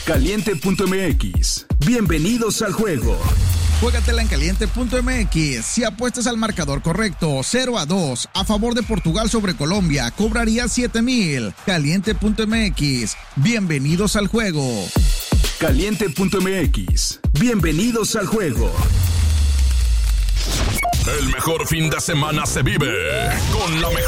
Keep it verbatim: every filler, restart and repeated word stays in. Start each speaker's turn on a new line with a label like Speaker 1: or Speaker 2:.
Speaker 1: Caliente punto m x. Bienvenidos al juego.
Speaker 2: Juégatela en caliente punto m x. Si apuestas al marcador correcto, cero a dos, a favor de Portugal sobre Colombia, cobrarías siete mil. Caliente punto m x. Bienvenidos al juego.
Speaker 1: Caliente punto m x. Bienvenidos al juego.
Speaker 3: El mejor fin de semana se vive con la mejor